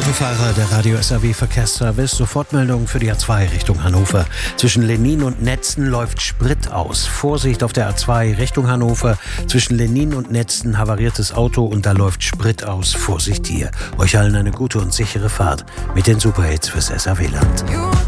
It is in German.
Autofahrer, der Radio SAW Verkehrsservice, Sofortmeldung für die A2 Richtung Hannover. Zwischen Lennin und Netzen läuft Sprit aus. Vorsicht auf der A2 Richtung Hannover. Zwischen Lennin und Netzen havariertes Auto und da läuft Sprit aus. Vorsicht hier. Euch allen eine gute und sichere Fahrt mit den Superhits fürs SAW-Land.